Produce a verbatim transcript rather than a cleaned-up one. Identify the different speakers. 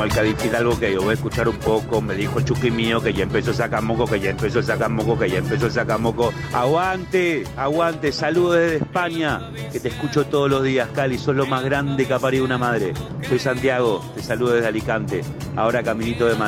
Speaker 1: al Cádiz Hidalgo que yo voy a escuchar un poco. Me dijo el Chucky mío que ya empezó a sacar moco, que ya empezó a sacar moco, que ya empezó a sacar moco. Aguante, aguante, saludos desde España, que te escucho todos los días, Cali, sos lo más grande que ha parido una madre. Soy Santiago, te saludo desde Alicante, ahora caminito de Madrid.